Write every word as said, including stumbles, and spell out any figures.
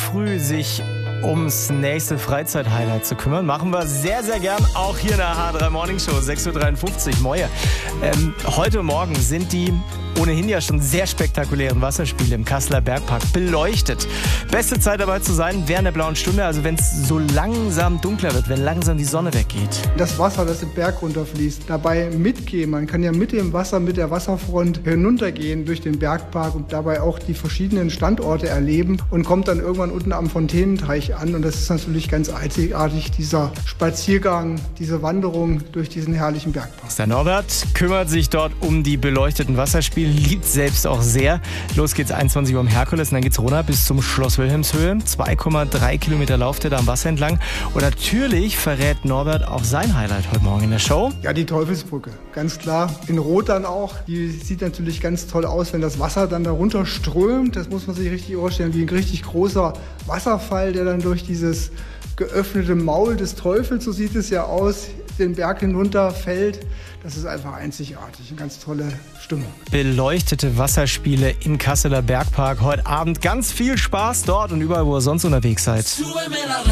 früh sich ums nächste Freizeithighlight zu kümmern. Machen wir sehr, sehr gern, auch hier in der H drei Morning Show, sechs Uhr dreiundfünfzig, Moje. Ähm, heute Morgen sind die ohnehin ja schon sehr spektakulären Wasserspiele im Kasseler Bergpark beleuchtet. Beste Zeit dabei zu sein während der blauen Stunde, also wenn es so langsam dunkler wird, wenn langsam die Sonne weggeht. Das Wasser, das den Berg runterfließt, dabei mitgehen. Man kann ja mit dem Wasser, mit der Wasserfront hinuntergehen durch den Bergpark und dabei auch die verschiedenen Standorte erleben und kommt dann irgendwann unten am Fontänenteich an. Und das ist natürlich ganz einzigartig, dieser Spaziergang, diese Wanderung durch diesen herrlichen Bergpark. Der Norbert kümmert sich dort um die beleuchteten Wasserspiele, liebt selbst auch sehr. Los geht's einundzwanzig Uhr am Herkules und dann geht's runter bis zum Schloss Wilhelmshöhe. zwei Komma drei Kilometer lauft er da am Wasser entlang. Und natürlich verrät Norbert auch sein Highlight heute Morgen in der Show. Ja, die Teufelsbrücke, ganz klar. In Rot dann auch. Die sieht natürlich ganz toll aus, wenn das Wasser dann darunter strömt. Das muss man sich richtig vorstellen, wie ein richtig großer Wasserfall, der dann durch dieses geöffnete Maul des Teufels, so sieht es ja aus, den Berg hinunter fällt. Das ist einfach einzigartig, eine ganz tolle Stimmung. Beleuchtete Wasserspiele im Kasseler Bergpark. Heute Abend ganz viel Spaß dort und überall, wo ihr sonst unterwegs seid.